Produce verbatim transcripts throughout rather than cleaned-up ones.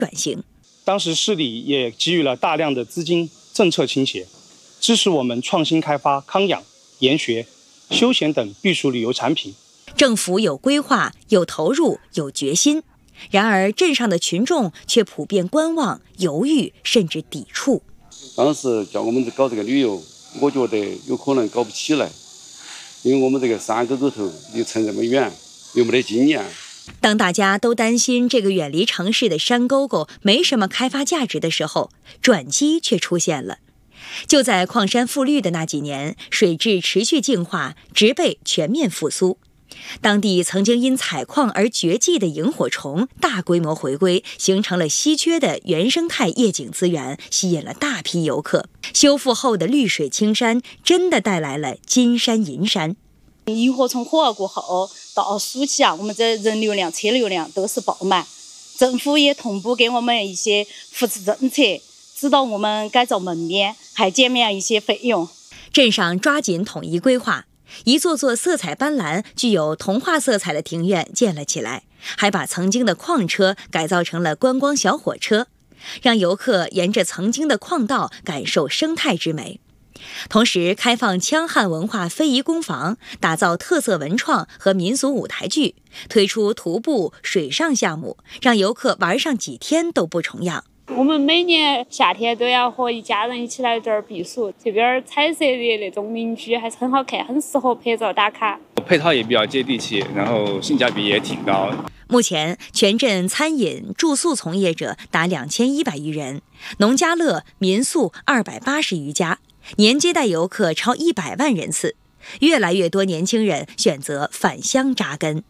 转型。 当时市里也给予了大量的资金政策倾斜，支持我们创新开发康养、研学、休闲等避暑旅游产品。 政府有规划、有投入、有决心，然而镇上的群众却普遍观望、犹豫，甚至抵触。 当时叫我们搞这个旅游，我觉得有可能搞不起来，因为我们这个山沟沟头离城这么远，又没得经验。 当大家都担心这个远离城市的山沟沟没什么开发价值的时候，转机却出现了。就在矿山复绿的那几年，水质持续净化，植被全面复苏。当地曾经因采矿而绝迹的萤火虫大规模回归，形成了稀缺的原生态夜景资源，吸引了大批游客。修复后的绿水青山真的带来了金山银山。 萤火虫火过后，到暑期啊，我们这人流量、车流量都是爆满。政府也同步给我们一些扶持政策，指导我们改造门面，还减免一些费用。 镇上抓紧统一规划，一座座色彩斑斓、具有童话色彩的庭院建了起来，还把曾经的矿车改造成了观光小火车，让游客沿着曾经的矿道感受生态之美。同时开放羌汉文化非遗工坊，打造特色文创和民俗舞台剧，推出徒步、水上项目，让游客玩上几天都不重样。 我们每年夏天都要和一家人一起来这儿避暑，这边彩色的那种民居还是很好看，很适合拍照打卡。 配套也比较接地气，然后性价比也挺高。 目前全镇餐饮、住宿从业者达两千一百余人，农家乐、民宿二百八十余家，年接待游客超一百万人次。越来越多年轻人选择返乡扎根。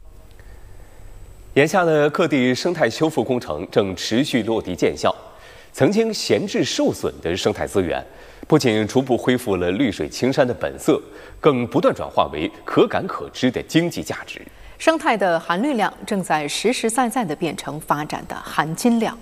眼下的各地生态修复工程正持续落地见效，曾经闲置受损的生态资源，不仅逐步恢复了绿水青山的本色，更不断转化为可感可知的经济价值。 生态的含绿量正在实实在在地变成发展的含金量。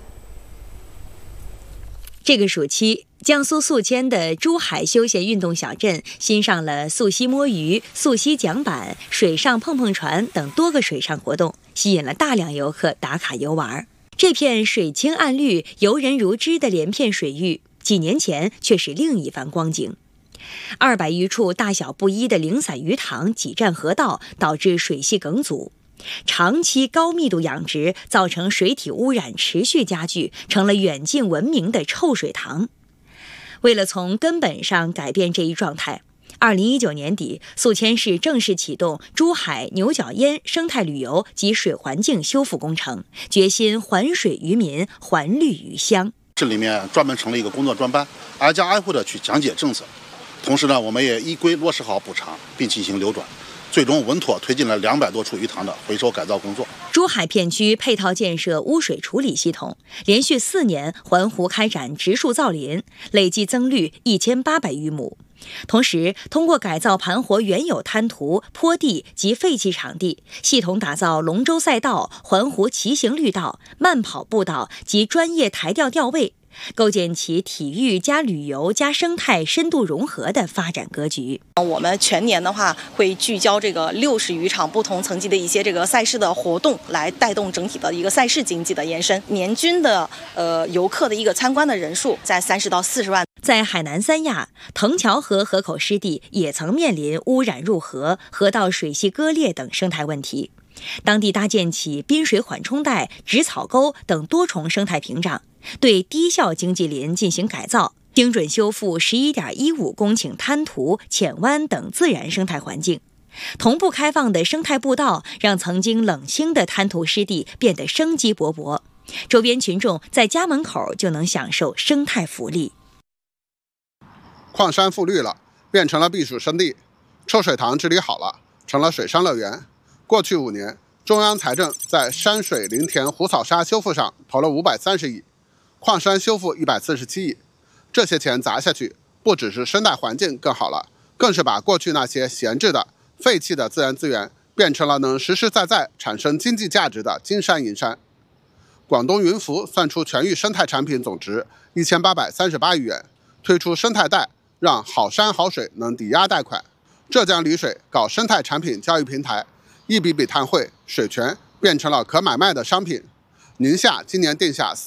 这个暑期，江苏宿迁的珠海休闲运动小镇新上了溯溪摸鱼、溯溪桨板、水上碰碰船等多个水上活动，吸引了大量游客打卡游玩。这片水清岸绿、游人如织的连片水域，几年前却是另一番光景。二百余处大小不一的零散鱼塘挤占河道，导致水系梗阻。长期高密度养殖造成水体污染持续加剧，成了远近闻名的臭水塘。为了从根本上改变这一状态，二零一九年底，宿迁市正式启动珠海牛角烟生态旅游及水环境修复工程，决心还水于民，还绿于乡。 这里面专门成立一个工作专班，挨家挨户的去讲解政策，同时呢，我们也依规落实好补偿，并进行流转。最终稳妥推进了两百多处鱼塘的回收改造工作。 珠海片区配套建设污水处理系统，连续四年环湖开展植树造林，累计增绿一千八百余亩。同时，通过改造盘活原有滩涂、坡地及废弃场地，系统打造龙舟赛道、环湖骑行绿道、慢跑步道及专业台钓钓位，构建起体育加旅游加生态深度融合的发展格局。 我们全年的话会聚焦这个六十余场不同层级的一些这个赛事的活动，来带动整体的一个赛事经济的延伸。年均的呃游客的一个参观的人数在三十到四十万。 在海南三亚，藤桥河河口湿地也曾面临污染入河、河道水系割裂等生态问题。当地搭建起滨水缓冲带、植草沟等多重生态屏障，对低效经济林进行改造，精准修复 十一点一五公顷滩涂、浅湾等自然生态环境。同步开放的生态步道，让曾经冷清的滩涂湿地变得生机勃勃，周边群众在家门口就能享受生态福利。 矿山复绿了，变成了避暑胜地；臭水塘治理好了，成了水上乐园。过去五年，中央财政在山水林田湖草沙修复上投了五百三十亿，矿山修复一百四十七亿。这些钱砸下去，不只是生态环境更好了，更是把过去那些闲置的、废弃的自然资源变成了能实实在在产生经济价值的金山银山。广东云浮算出全域生态产品总值一千八百三十八亿元，推出生态贷，让好山好水能抵押贷款。浙江丽水搞生态产品交易平台，一笔笔碳汇、水权变成了可买卖的商品。宁夏今年定下